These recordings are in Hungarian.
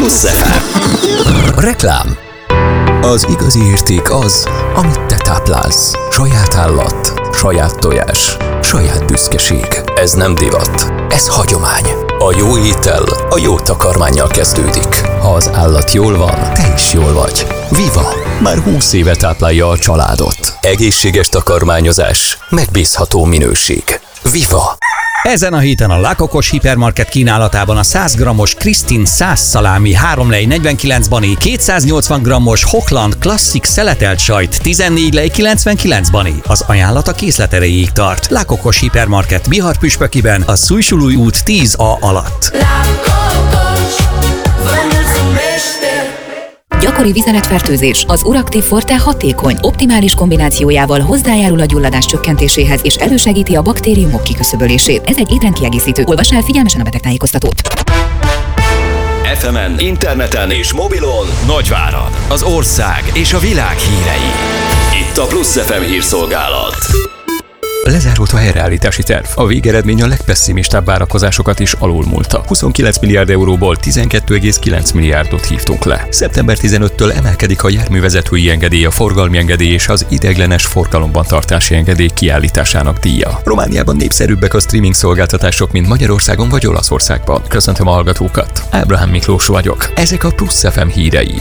Plusz FM. Reklám. Az igazi érték az, amit te táplálsz. Saját állat, saját tojás, saját büszkeség. Ez nem divat, ez hagyomány. A jó étel a jó takarmánnyal kezdődik. Ha az állat jól van, te is jól vagy. Viva! Már 20 éve táplálja a családot. Egészséges takarmányozás, megbízható minőség. Viva! Ezen a héten a La Cocos hipermarket kínálatában a 100 g-os Kristin 100 szalámi 3 lej 49 bani, 280 g-os Hochland klasszik szeletelt sajt 14 lej 99 bani. Az ajánlat a készlet erejéig tart. La Cocos hipermarket Bihar-püspökiben, a Szújsulúj út 10A alatt. Gyakori vizeletfertőzés. Az Uractiv Forte hatékony, optimális kombinációjával hozzájárul a gyulladás csökkentéséhez és elősegíti a baktériumok kiküszöbölését. Ez egy étrendkiegészítő. Olvass el figyelmesen a betegtájékoztatót. FM-en, interneten és mobilon Nagyvárad, az ország és a világ hírei. Itt a Plusz FM hírszolgálat. Lezárult a helyreállítási terv. A végeredmény a legpesszimistább várakozásokat is alulmúlta. 29 milliárd euróból 12,9 milliárdot hívtunk le. Szeptember 15-től emelkedik a járművezetői engedély, a forgalmi engedély és az ideiglenes forgalomban tartási engedély kiállításának díja. Romániában népszerűbbek a streaming szolgáltatások, mint Magyarországon vagy Olaszországban. Köszöntöm a hallgatókat. Ábrahám Miklós vagyok. Ezek a Plusz FM hírei.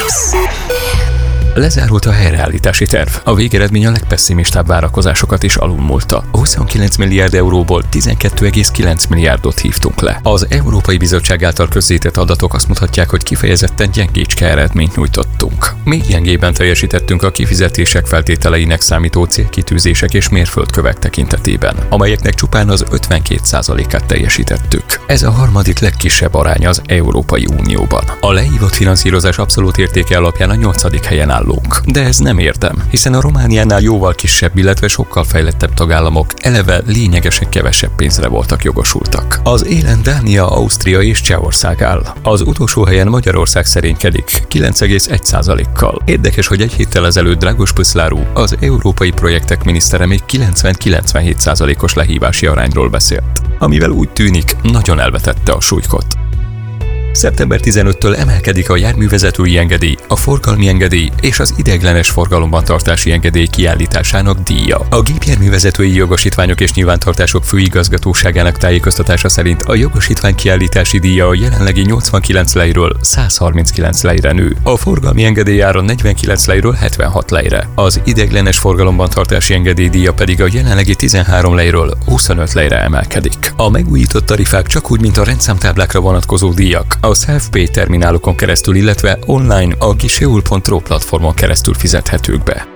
Lezárult a helyreállítási terv. A végeredmény a legpesszimistább várakozásokat is alulmúlta. 29 milliárd euróból 12,9 milliárdot hívtunk le. Az Európai Bizottság által közzétett adatok azt mutatják, hogy kifejezetten gyengécske eredményt nyújtottunk. Még gyengében teljesítettünk a kifizetések feltételeinek számító célkitűzések és mérföldkövek tekintetében, amelyeknek csupán az 52%-át teljesítettük. Ez a harmadik legkisebb arány az Európai Unióban. A leívott finanszírozás abszolút értéke alapján a 8. helyen áll. De ez nem érdem, hiszen a Romániánál jóval kisebb, illetve sokkal fejlettebb tagállamok eleve lényegesen kevesebb pénzre voltak jogosultak. Az élen Dánia, Ausztria és Csehország áll. Az utolsó helyen Magyarország szerénykedik, 9,1%-kal. Érdekes, hogy egy héttel ezelőtt Dragos Pöszláru, az európai projektek minisztere még 90-97%-os lehívási arányról beszélt, amivel úgy tűnik, nagyon elvetette a súlykot. Szeptember 15-től emelkedik a járművezetői engedély, a forgalmi engedély és az ideiglenes forgalomban tartási engedély kiállításának díja. A gépjárművezetői jogosítványok és nyilvántartások főigazgatóságának tájékoztatása szerint a jogosítvány kiállítási díja a jelenlegi 89 lejről 139 lejre nő. A forgalmi engedély ára 49 lejről 76 lejre. Az ideiglenes forgalomban tartási engedély díja pedig a jelenlegi 13 lejről 25 lejre emelkedik. A megújított tarifák csak úgy, mint a rendszámtáblákra vonatkozó díjak, a Self-Pay terminálokon keresztül, illetve online a giseul.ro platformon keresztül fizethetők be.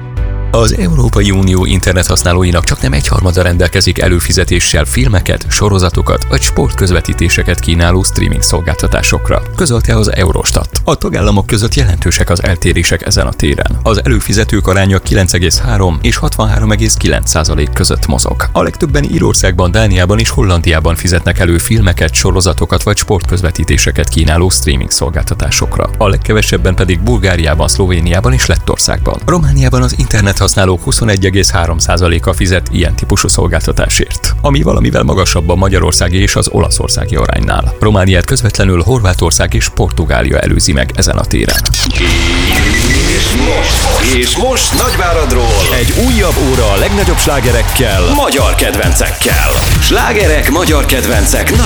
Az Európai Unió internethasználóinak csaknem 1/3 rendelkezik előfizetéssel filmeket, sorozatokat vagy sportközvetítéseket kínáló streaming szolgáltatásokra, közölte az Eurostat. A tagállamok között jelentősek az eltérések ezen a téren. Az előfizetők aránya 9,3 és 63,9% között mozog. A legtöbben Írországban, Dániában és Hollandiában fizetnek elő filmeket, sorozatokat vagy sportközvetítéseket kínáló streaming szolgáltatásokra. A legkevesebben pedig Bulgáriában, Szlovéniában és Lettországban. Romániában az internethasználók 21,3%-a fizet ilyen típusú szolgáltatásért, ami valamivel magasabb a magyarországi és az olaszországi aránynál. Romániát közvetlenül Horvátország és Portugália előzi meg ezen a téren. És most Nagyváradról egy újabb óra a legnagyobb slágerekkel, magyar kedvencekkel. Slágerek, magyar kedvencek.